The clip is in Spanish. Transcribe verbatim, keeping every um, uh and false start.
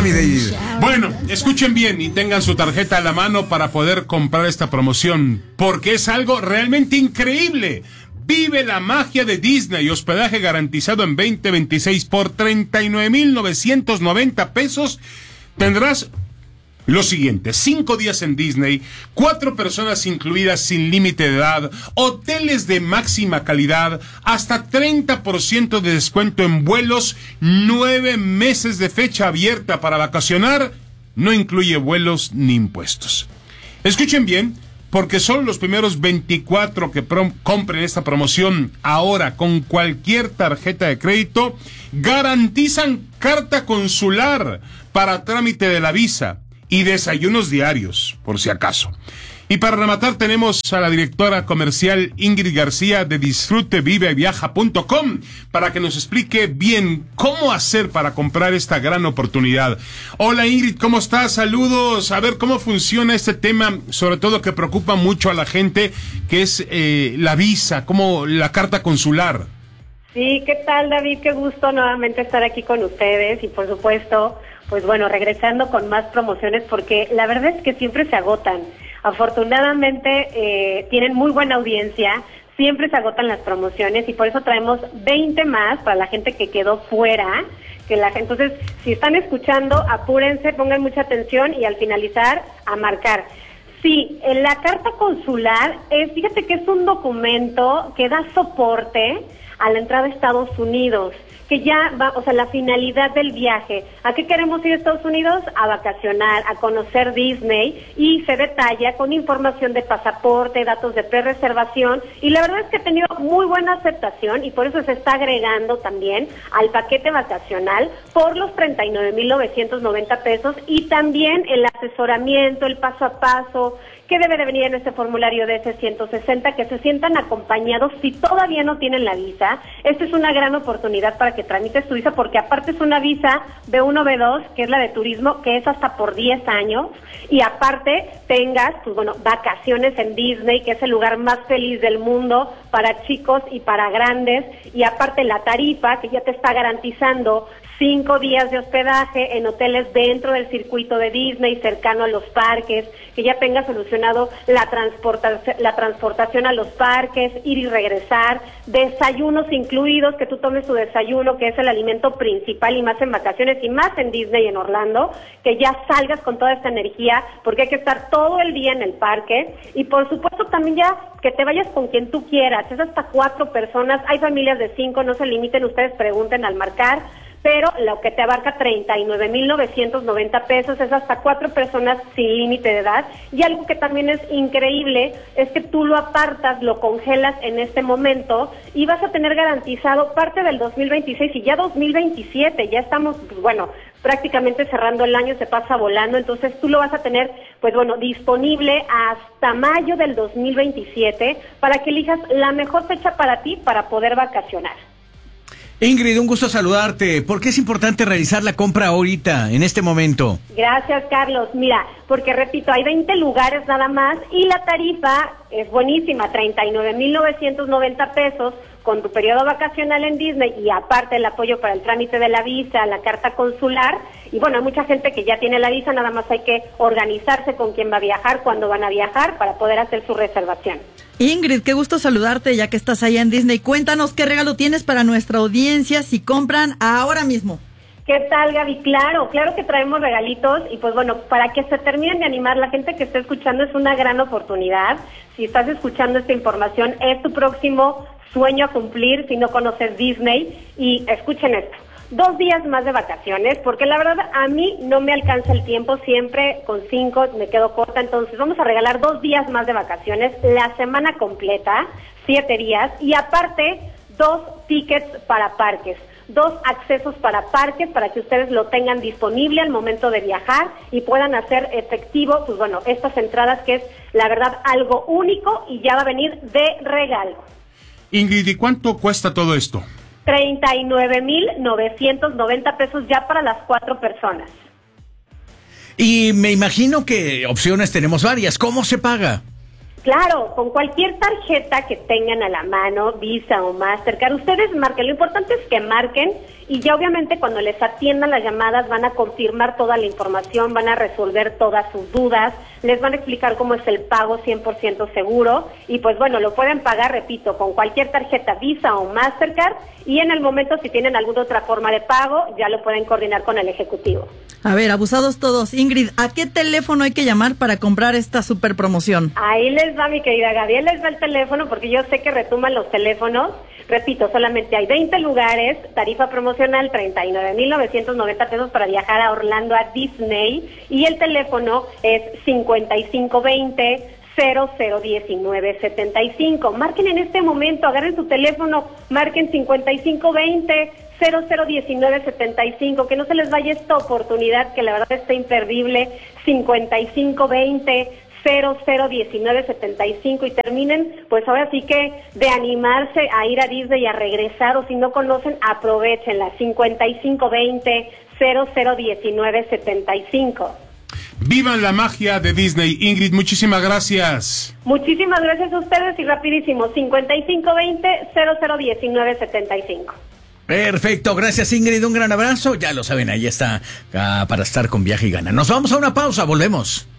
mi David. Bueno, escuchen bien y tengan su tarjeta a la mano para poder comprar esta promoción, porque es algo realmente increíble. Vive la magia de Disney, hospedaje garantizado en veinte veintiséis por treinta y nueve mil novecientos noventa pesos. Tendrás lo siguiente: cinco días en Disney, cuatro personas incluidas sin límite de edad, hoteles de máxima calidad, hasta treinta por ciento de descuento en vuelos, nueve meses de fecha abierta para vacacionar, no incluye vuelos ni impuestos. Escuchen bien, porque solo los primeros veinticuatro que prom- compren esta promoción ahora con cualquier tarjeta de crédito garantizan carta consular para trámite de la visa y desayunos diarios, por si acaso. Y para rematar tenemos a la directora comercial Ingrid García de disfrute vive viaja punto com para que nos explique bien cómo hacer para comprar esta gran oportunidad. Hola Ingrid, ¿cómo estás? Saludos. A ver cómo funciona este tema, sobre todo que preocupa mucho a la gente, que es eh, la visa, como la carta consular. Sí, ¿qué tal, David? Qué gusto nuevamente estar aquí con ustedes y por supuesto, pues bueno, regresando con más promociones porque la verdad es que siempre se agotan. Afortunadamente eh, tienen muy buena audiencia, siempre se agotan las promociones y por eso traemos veinte más para la gente que quedó fuera. Que la, entonces, si están escuchando, apúrense, pongan mucha atención y al finalizar, a marcar. Sí, en la carta consular, es, fíjate que es un documento que da soporte a la entrada a Estados Unidos, que ya va, o sea, la finalidad del viaje. ¿A qué queremos ir a Estados Unidos? A vacacionar, a conocer Disney, y se detalla con información de pasaporte, datos de pre-reservación, y la verdad es que ha tenido muy buena aceptación, y por eso se está agregando también al paquete vacacional por los treinta y nueve mil novecientos noventa pesos, y también el asesoramiento, el paso a paso, que debe de venir en este formulario de ese ciento sesenta, que se sientan acompañados si todavía no tienen la visa. Esta es una gran oportunidad para que tramites tu visa, porque aparte es una visa B uno, B dos, que es la de turismo, que es hasta por diez años, y aparte tengas, pues bueno, vacaciones en Disney, que es el lugar más feliz del mundo para chicos y para grandes, y aparte la tarifa, que ya te está garantizando cinco días de hospedaje en hoteles dentro del circuito de Disney, cercano a los parques, que ya tenga solucionado la, transporta la transportación a los parques, ir y regresar, desayunos incluidos, que tú tomes tu desayuno, que es el alimento principal y más en vacaciones y más en Disney y en Orlando, que ya salgas con toda esta energía, porque hay que estar todo el día en el parque, y por supuesto también ya que te vayas con quien tú quieras, es hasta cuatro personas, hay familias de cinco, no se limiten, ustedes pregunten al marcar, pero lo que te abarca treinta y nueve mil novecientos noventa pesos es hasta cuatro personas sin límite de edad, y algo que también es increíble es que tú lo apartas, lo congelas en este momento y vas a tener garantizado parte del dos mil veintiséis y ya dos mil veintisiete, ya estamos, pues bueno, prácticamente cerrando el año, se pasa volando, entonces tú lo vas a tener, pues bueno, disponible hasta mayo del dos mil veintisiete para que elijas la mejor fecha para ti para poder vacacionar. Ingrid, un gusto saludarte. ¿Por qué es importante realizar la compra ahorita, en este momento? Gracias, Carlos. Mira, porque repito, hay veinte lugares nada más y la tarifa es buenísima, treinta y nueve mil novecientos noventa pesos con tu periodo vacacional en Disney y aparte el apoyo para el trámite de la visa, la carta consular. Y bueno, hay mucha gente que ya tiene la visa, nada más hay que organizarse con quién va a viajar, cuándo van a viajar para poder hacer su reservación. Ingrid, qué gusto saludarte ya que estás allá en Disney. Cuéntanos qué regalo tienes para nuestra audiencia si compran ahora mismo. ¿Qué tal, Gaby? Claro, claro que traemos regalitos y pues bueno, para que se terminen de animar, la gente que está escuchando es una gran oportunidad. Si estás escuchando esta información, es tu próximo sueño a cumplir si no conoces Disney. Y escuchen esto, dos días más de vacaciones, porque la verdad a mí no me alcanza el tiempo, siempre con cinco me quedo corta, entonces vamos a regalar dos días más de vacaciones, la semana completa, siete días, y aparte dos tickets para parques, dos accesos para parques para que ustedes lo tengan disponible al momento de viajar y puedan hacer efectivo, pues bueno, estas entradas que es la verdad algo único y ya va a venir de regalo. Ingrid, ¿y cuánto cuesta todo esto? treinta y nueve mil novecientos noventa pesos ya para las cuatro personas. Y me imagino que opciones tenemos varias. ¿Cómo se paga? Claro, con cualquier tarjeta que tengan a la mano, Visa o Mastercard, ustedes marquen. Lo importante es que marquen y ya obviamente cuando les atiendan las llamadas van a confirmar toda la información, van a resolver todas sus dudas, les van a explicar cómo es el pago cien por ciento seguro y pues bueno, lo pueden pagar, repito, con cualquier tarjeta Visa o Mastercard y en el momento si tienen alguna otra forma de pago ya lo pueden coordinar con el ejecutivo. A ver, abusados todos. Ingrid, ¿a qué teléfono hay que llamar para comprar esta super promoción? Ahí les va, mi querida Gaby, ahí les va el teléfono porque yo sé que retumban los teléfonos. Repito, solamente hay veinte lugares, tarifa promocional treinta y nueve mil novecientos noventa pesos para viajar a Orlando a Disney y el teléfono es cincuenta y cinco veinte cero cero diecinueve setenta y cinco. Marquen en este momento, agarren su teléfono, marquen cincuenta y cinco veinte cero cero diecinueve setenta y cinco, que no se les vaya esta oportunidad que la verdad está imperdible, cincuenta y cinco veinte cero cero diecinueve setenta y cinco y terminen pues ahora sí que de animarse a ir a Disney y a regresar o si no conocen aprovechenla, cincuenta y cinco veinte cero cero diecinueve setenta y cinco. Vivan la magia de Disney. Ingrid, muchísimas gracias. Muchísimas gracias a ustedes y rapidísimo, cincuenta y cinco veinte cero cero diecinueve setenta y cinco. Perfecto, gracias Ingrid, un gran abrazo. Ya lo saben, ahí está ah, para estar con Viaje y Gana. Nos vamos a una pausa, volvemos.